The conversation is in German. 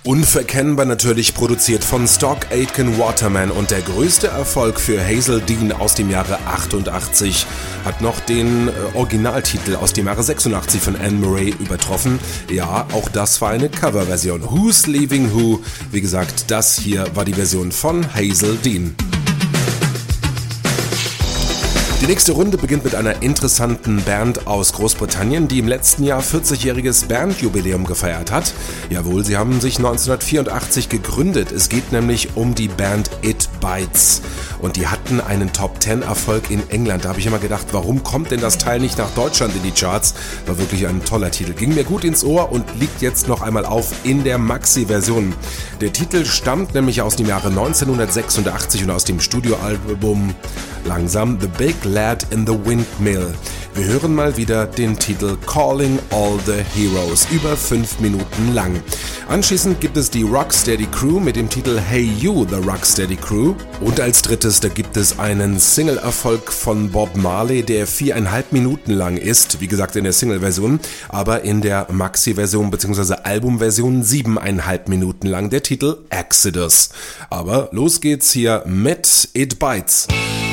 Unverkennbar natürlich produziert von Stock Aitken Waterman und der größte Erfolg für Hazel Dean aus dem Jahre 88 hat noch den Originaltitel aus dem Jahre 86 von Anne Murray übertroffen. Ja, auch das war eine Coverversion. Who's Leaving Who? Wie gesagt, das hier war die Version von Hazel Dean. Die nächste Runde beginnt mit einer interessanten Band aus Großbritannien, die im letzten Jahr 40-jähriges Bandjubiläum gefeiert hat. Jawohl, sie haben sich 1984 gegründet. Es geht nämlich um die Band It Bites. Und die hatten einen Top-10-Erfolg in England. Da habe ich immer gedacht, warum kommt denn das Teil nicht nach Deutschland in die Charts? War wirklich ein toller Titel. Ging mir gut ins Ohr und liegt jetzt noch einmal auf in der Maxi-Version. Der Titel stammt nämlich aus dem Jahre 1986 und aus dem Studioalbum Langsam The Big Lad in the Windmill. Wir hören mal wieder den Titel Calling All the Heroes, über 5 Minuten lang. Anschließend gibt es die Rocksteady Crew mit dem Titel Hey You, The Rocksteady Crew. Und als drittes, da gibt es einen Single-Erfolg von Bob Marley, der 4,5 Minuten lang ist, wie gesagt in der Single-Version, aber in der Maxi-Version bzw. Album-Version 7,5 Minuten lang, der Titel Exodus. Aber los geht's hier mit It Bites.